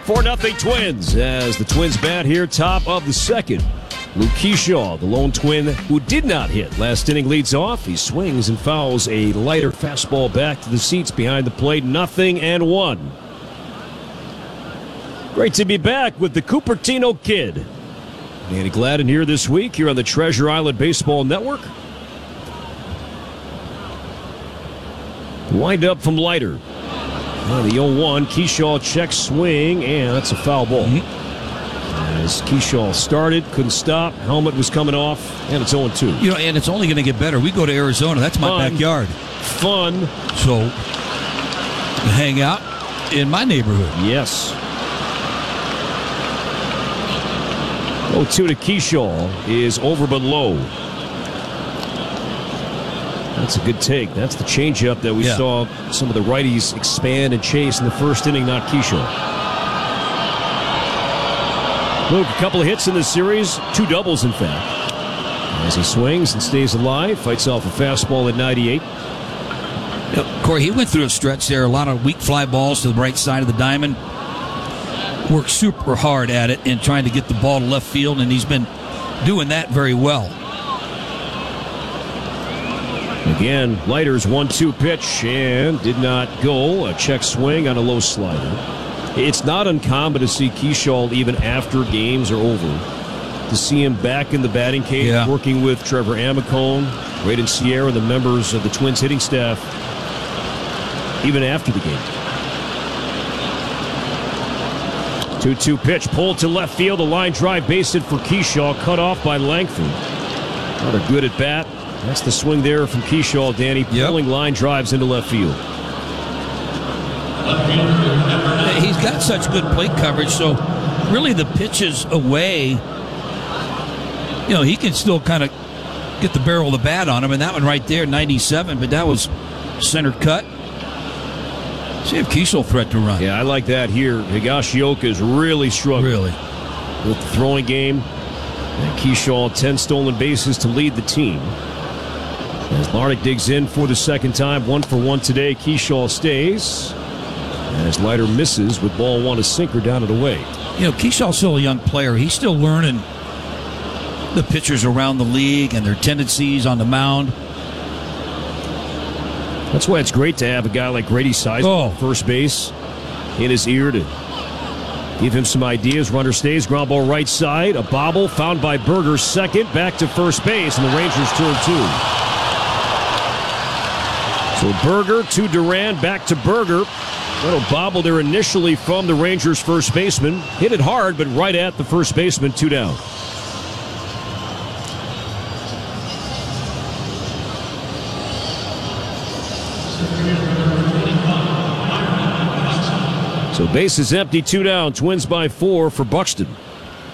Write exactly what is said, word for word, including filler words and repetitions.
four nothing Twins as the Twins bat here, top of the second. Luke Keyshaw, the lone Twin who did not hit last inning, leads off. He swings and fouls a lighter fastball back to the seats behind the plate. Nothing and one. Great to be back with the Cupertino Kid. Danny Gladden here this week here on the Treasure Island Baseball Network. Wind up from Leiter. And the oh one, Keyshaw checks swing, and that's a foul ball. Mm-hmm. As Keyshaw started, couldn't stop, helmet was coming off, and it's oh two. You know, and it's only going to get better. We go to Arizona, that's my Fun. backyard. Fun. So, hang out in my neighborhood. Yes. oh two to Keyshaw is over but low. That's a good take. That's the changeup that we yeah. saw some of the righties expand and chase in the first inning, not Keyshaw. Luke, a couple of hits in this series, two doubles in fact. As he swings and stays alive, fights off a fastball at ninety-eight. You know, Corey, he went through a stretch there, a lot of weak fly balls to the right side of the diamond. Worked super hard at it and trying to get the ball to left field, and he's been doing that very well. Again, Leiter's one two pitch and did not go. A check swing on a low slider. It's not uncommon to see Keyshaw even after games are over, to see him back in the batting cage yeah. working with Trevor Amicone, Braden Sierra, the members of the Twins hitting staff, even after the game. two two pitch pulled to left field. A line drive base hit for Keyshaw, cut off by Langford. Another good at bat. That's the swing there from Keyshaw, Danny, pulling yep. line drives into left field. He's got such good plate coverage, so really the pitches away, you know, he can still kind of get the barrel of the bat on him, and that one right there, ninety-seven, but that was center cut. See if Keyshaw threat to run. Yeah, I like that here. Higashioka is really struggling. Really. With the throwing game. And Keyshaw, ten stolen bases to lead the team. As Larnach digs in for the second time, one for one today. Keyshaw stays. As Leiter misses with ball one, a sinker down and away. You know, Keyshaw's still a young player. He's still learning the pitchers around the league and their tendencies on the mound. That's why it's great to have a guy like Grady Sizemore, oh. first base, in his ear to give him some ideas. Runner stays, ground ball right side. A bobble found by Berger, second, back to first base, and the Rangers turn two. So Berger to Duran, back to Berger. Little bobble there initially from the Rangers' first baseman. Hit it hard, but right at the first baseman, two down. So base is empty, two down. Twins by four for Buxton.